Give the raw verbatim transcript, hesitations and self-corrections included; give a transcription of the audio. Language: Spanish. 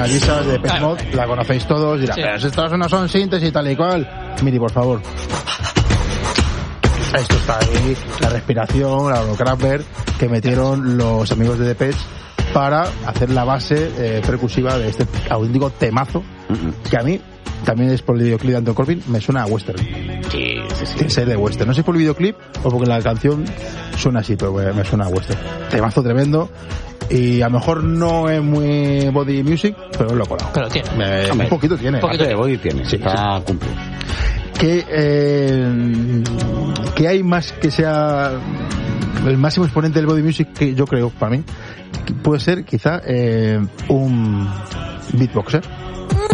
Mona Lisa de Depeche Mode, la conocéis todos, dirá, sí. Pero estos no son síntesis y tal y cual. Miri, por favor. Esto está ahí, la respiración, la holographer que metieron los amigos de Depeche para hacer la base eh, percusiva de este auténtico temazo, que a mí, también es por el videoclip de Anton Corbijn, me suena a western. Sí, sí, sí. Que ser de western. No sé por el videoclip o porque la canción suena así, pero me suena a western. Temazo tremendo. Y a lo mejor no es muy body music, pero lo he colado. Pero tiene. Me, Hombre, un poquito tiene. Un poquito de body tiene. Sí, está sí. Cumplido. Que, eh, que hay más que sea el máximo exponente del body music que yo creo, para mí, que puede ser quizá eh, un beatboxer.